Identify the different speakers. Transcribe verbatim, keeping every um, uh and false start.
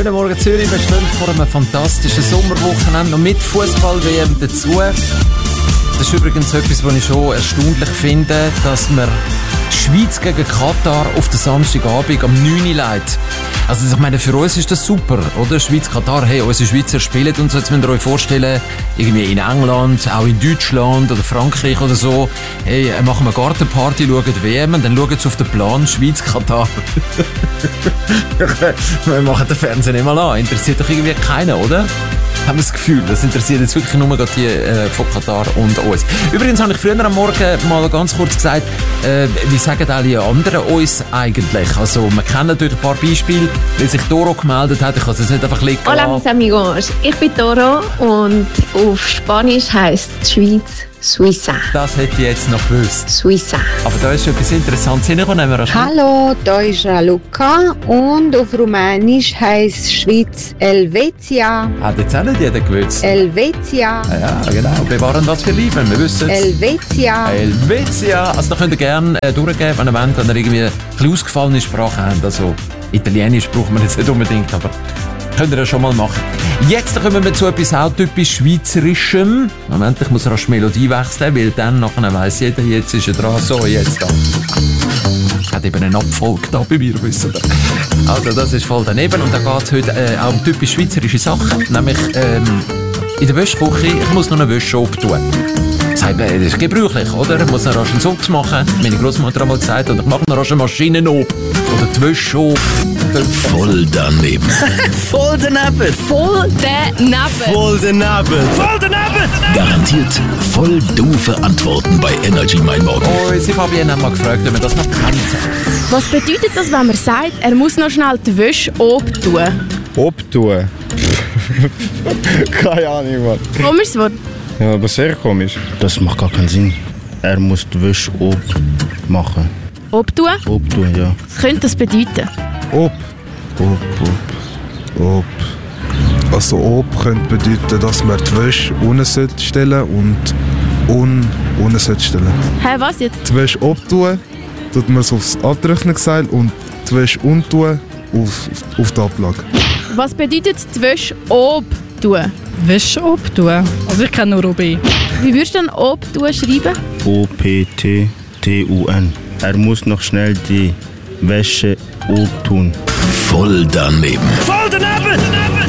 Speaker 1: Schönen Morgen Zürich, wir stehen vor einem fantastischen Sommerwochenende, noch mit Fußball-W M dazu. Das ist übrigens etwas, was ich schon erstaunlich finde, dass man Schweiz gegen Katar auf den Samstagabend am neun Uhr leitet. Also ich meine, für uns ist das super, oder? Schweiz-Katar, hey, unsere Schweizer spielen und so. Jetzt müsst ihr euch vorstellen, irgendwie in England, auch in Deutschland oder Frankreich oder so, hey, machen wir Gartenparty, schauen die W M und dann schauen sie auf den Plan Schweiz-Katar. Wir machen den Fernseher nicht mal an. Interessiert doch irgendwie keiner, oder? Haben wir das Gefühl, das interessiert jetzt wirklich nur die äh, von Katar und uns. Übrigens habe ich früher am Morgen mal ganz kurz gesagt, äh, wie sagen alle anderen uns eigentlich? Also, wir kennen natürlich ein paar Beispiele, weil sich Toro gemeldet hat. Ich kann es jetzt nicht einfach liegen lassen.
Speaker 2: Hola, mis amigos. Ich bin Toro und auf Spanisch heisst die Schweiz Suiza.
Speaker 1: Das hätte ich jetzt noch gewusst.
Speaker 2: Suiza.
Speaker 1: Aber da ist etwas Interessantes hineingekommen.
Speaker 3: Hallo, da ist Raluca und auf Rumänisch heisst Schweiz Helvetia.
Speaker 1: Hat jetzt auch nicht jeder gewusst.
Speaker 3: Helvetia.
Speaker 1: Ja, ja, genau. Bewahren, was wir lieben. Wir wissen es.
Speaker 3: Helvetia.
Speaker 1: Helvetia. Also da könnt ihr gerne äh, durchgeben, wenn ihr wollt, wenn ihr irgendwie ein bisschen ausgefallene Sprache habt. Also Italienisch braucht man jetzt nicht unbedingt, aber könnt ihr ja schon mal machen. Jetzt kommen wir zu etwas auch typisch Schweizerischem. Moment, ich muss rasch Melodie wechseln, weil dann nachher weiss jeder, jetzt ist er dran. So, jetzt da. Hat eben einen Abfolge da bei mir, wissen ihr. Also das ist voll daneben und da geht es heute äh, auch um typisch schweizerische Sachen. Nämlich ähm, in der Wäschküche, ich muss noch eine Wäsche abtun. Das ist gebräuchlich, oder? Ich muss noch rasch einen Socks machen. Meine Großmutter hat mal gesagt, oder ich mache noch rasch eine Maschine ab. Oder die Wäsche ab.
Speaker 4: Voll daneben.
Speaker 5: Voll daneben.
Speaker 6: Voll daneben.
Speaker 5: Voll daneben. Voll daneben.
Speaker 4: Garantiert voll doofe Antworten bei Energy Mein Morgen.
Speaker 1: Oh, sie Fabienne hat mal gefragt, ob man das noch kennt.
Speaker 6: Was bedeutet das, wenn man sagt, er muss noch schnell die Wäsche obtun?
Speaker 7: Obtun? Keine Ahnung, Mann.
Speaker 6: Komisches Wort.
Speaker 7: Ja, aber sehr komisch.
Speaker 8: Das macht gar keinen Sinn. Er muss die Wäsche ob machen.
Speaker 6: Obtun?
Speaker 8: Obtun, ja.
Speaker 6: Was könnte das bedeuten?
Speaker 7: Ob.
Speaker 8: Ob, ob.
Speaker 7: Ob. Also ob könnte bedeuten, dass man die Wäsche unten stellen und un unten stellen.
Speaker 6: Hä, hey, was jetzt?
Speaker 7: Die Wäsche obtun, tut man es aufs Abtrocknungsseil und die Wäsche untun auf, auf die Ablage.
Speaker 6: Was bedeutet die Wäsche obtun?
Speaker 9: Wäsche obtun. Also ich kenne nur O B.
Speaker 6: Wie würdest du dann obtun schreiben?
Speaker 8: O P T T U N. Er muss noch schnell die Wäsche obtun.
Speaker 4: Voll daneben.
Speaker 5: Voll daneben.